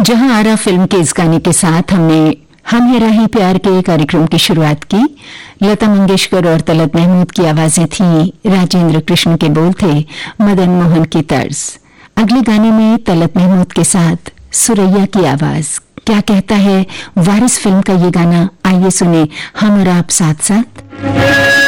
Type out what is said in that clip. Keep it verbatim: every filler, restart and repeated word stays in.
जहां आरा फिल्म के इस गाने के साथ हमने हम है राही प्यार के कार्यक्रम की शुरुआत की। लता मंगेशकर और तलत महमूद की आवाजें थी, राजेंद्र कृष्ण के बोल थे, मदन मोहन की तर्ज। अगले गाने में तलत महमूद के साथ सुरैया की आवाज। क्या कहता है वारिस फिल्म का ये गाना, आइए सुने हम और आप साथ साथ।